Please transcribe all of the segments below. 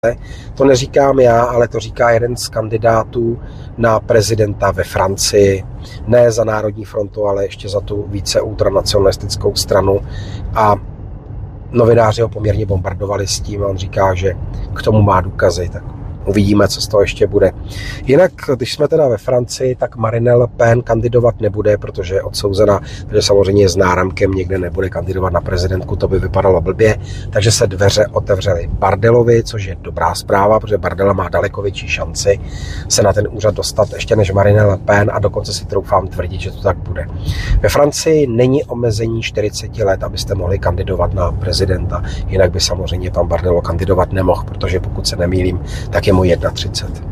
To neříkám já, ale to říká jeden z kandidátů na prezidenta ve Francii. Ne za Národní frontu, ale ještě za tu více ultranacionalistickou stranu. A novináři ho poměrně bombardovali s tím a on říká, že k tomu má důkazy. Tak uvidíme, co z toho ještě bude. Jinak, když jsme teda ve Francii, tak Marine Le Pen kandidovat nebude, protože je odsouzena, takže samozřejmě s náramkem někde nebude kandidovat na prezidentku, to by vypadalo blbě. Takže se dveře otevřely Bardelovi, což je dobrá zpráva, protože Bardella má daleko větší šanci se na ten úřad dostat ještě než Marine Le Pen a dokonce si troufám tvrdit, že to tak bude. Ve Francii není omezení 40 let, abyste mohli kandidovat na prezidenta, jinak by samozřejmě pan Bardelo kandidovat nemohl, protože pokud se nemýlím, tak je mu 31.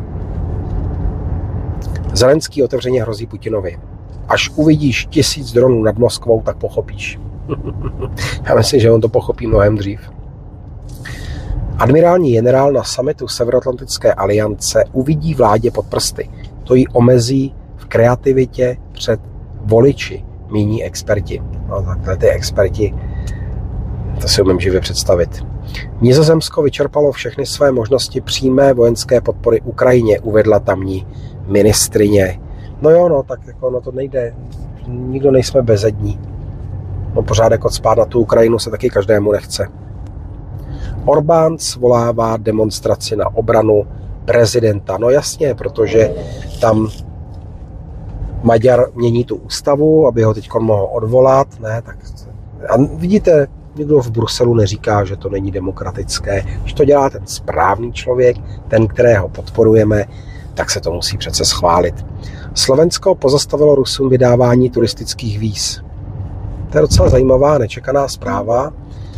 Zelenský otevřeně hrozí Putinovi. Až uvidíš 1000 dronů nad Moskvou, tak pochopíš. Já myslím, že on to pochopí mnohem dřív. Admirální generál na summitu Severoatlantické aliance uvidí vládě pod prsty. To ji omezí v kreativitě před voliči, míní experti. No takhle ty experti, to si umím živě představit. Nizozemsko vyčerpalo všechny své možnosti přímé vojenské podpory Ukrajině, uvedla tamní ministryně. No jo, no, tak jako, no to nejde. Nikdo nejsme bezední. No pořád jako cpát na tu Ukrajinu se taky každému nechce. Orbán svolává demonstraci na obranu prezidenta. No jasně, protože tam Maďar mění tu ústavu, aby ho teď mohl odvolat. Ne, tak a vidíte, nikdo v Bruselu neříká, že to není demokratické. Když to dělá ten správný člověk, ten, kterého podporujeme, tak se to musí přece schválit. Slovensko pozastavilo Rusům vydávání turistických víz. To je docela zajímavá, nečekaná zpráva,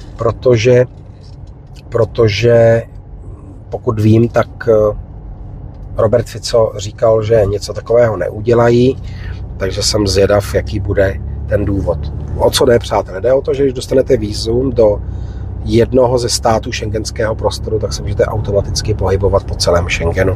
protože pokud vím, tak Robert Fico říkal, že něco takového neudělají, takže jsem zvědav, jaký bude ten důvod. O co jde, přátelé? Jde o to, že když dostanete vízum do jednoho ze států šengenského prostoru, tak se můžete automaticky pohybovat po celém Schengenu.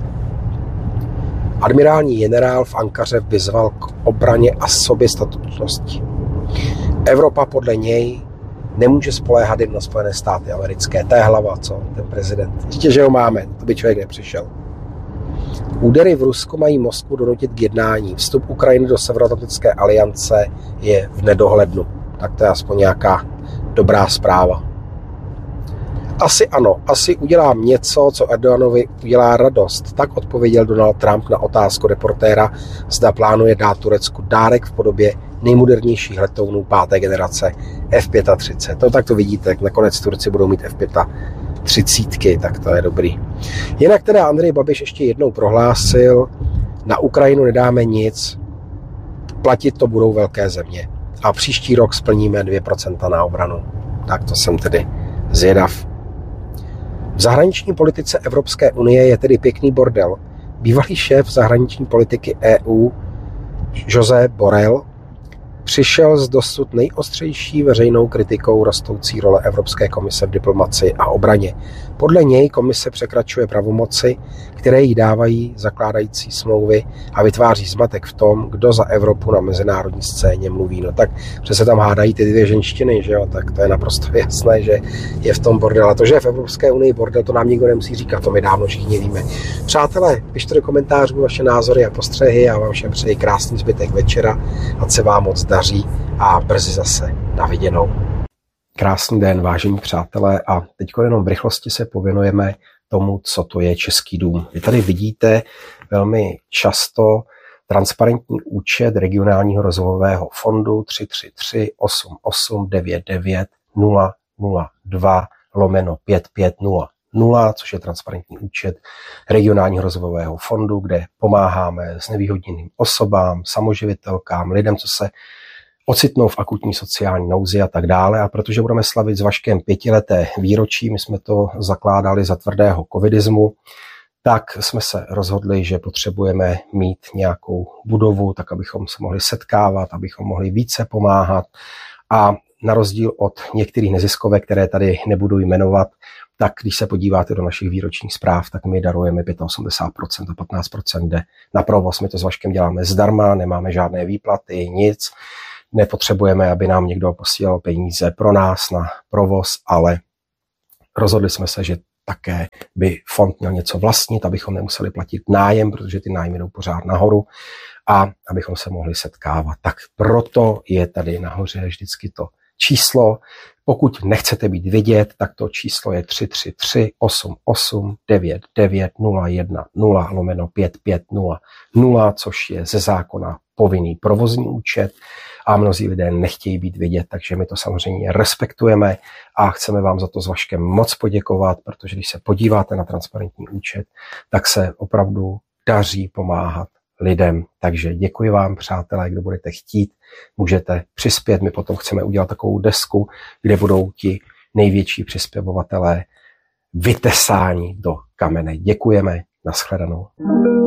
Admirální generál v Ankaře vyzval k obraně a soběstačnosti. Evropa podle něj nemůže spoléhat jen na Spojené státy americké. To je hlava, co? Ten prezident. Ještě, že ho máme, to by člověk nepřišel. Údery v Rusku mají Moskvu donutit k jednání. Vstup Ukrajiny do Severoatlantické aliance je v nedohlednu. Tak to je aspoň nějaká dobrá zpráva. Asi ano, asi udělám něco, co Erdoganovi udělá radost. Tak odpověděl Donald Trump na otázku reportéra, zda plánuje dát Turecku dárek v podobě nejmodernějších letounů 5. generace F-35. No tak to vidíte, jak nakonec Turci budou mít F-35, tak to je dobrý. Jinak teda Andrej Babiš ještě jednou prohlásil, na Ukrajinu nedáme nic, platit to budou velké země. A příští rok splníme 2% na obranu. Tak to jsem tedy zvědav. V zahraniční politice Evropské unie je tedy pěkný bordel. Bývalý šéf zahraniční politiky EU Josep Borrell přišel s dosud nejostřejší veřejnou kritikou rostoucí role Evropské komise v diplomacii a obraně. Podle něj komise překračuje pravomoci, které jí dávají zakládající smlouvy a vytváří zmatek v tom, kdo za Evropu na mezinárodní scéně mluví. No tak přece tam hádají ty dvě ženštiny, že jo? Tak to je naprosto jasné, že je v tom bordel. A to, že je v Evropské unii bordel, to nám nikdo nemusí říkat, to my dávno všichni víme. Přátelé, pište do komentářů vaše názory a postřehy, já vám všem přeji krásný zbytek večera, ať se vám moc daří a brzy zase na viděnou. Krásný den, vážení přátelé, a teď jenom v rychlosti se pověnujeme tomu, co to je Český dům. Vy tady vidíte velmi často transparentní účet regionálního rozvojového fondu 333 88 99 002 5500, což je transparentní účet regionálního rozvojového fondu, kde pomáháme znevýhodněným osobám, samoživitelkám, lidem, co se ocitnou v akutní sociální nouzi a tak dále. A protože budeme slavit s Vaškem 5leté výročí, my jsme to zakládali za tvrdého covidismu, tak jsme se rozhodli, že potřebujeme mít nějakou budovu, tak abychom se mohli setkávat, abychom mohli více pomáhat. A na rozdíl od některých neziskovek, které tady nebudu jmenovat, tak když se podíváte do našich výročních zpráv, tak my darujeme 85% a 15% jde na provoz. My to s Vaškem děláme zdarma, nemáme žádné výplaty, nic. Nepotřebujeme, aby nám někdo posílal peníze pro nás na provoz, ale rozhodli jsme se, že také by fond měl něco vlastnit, abychom nemuseli platit nájem, protože ty nájmy jdou pořád nahoru a abychom se mohli setkávat. Tak proto je tady nahoře vždycky to číslo. Pokud nechcete být vidět, tak to číslo je 333 88 99 010 /5500, což je ze zákona povinný provozní účet a mnozí lidé nechtějí být vidět, takže my to samozřejmě respektujeme a chceme vám za to s Vaškem moc poděkovat, protože když se podíváte na transparentní účet, tak se opravdu daří pomáhat lidem. Takže děkuji vám, přátelé, kdo budete chtít, můžete přispět. My potom chceme udělat takovou desku, kde budou ti největší přispěvovatelé vytesáni do kamene. Děkujeme, nashledanou.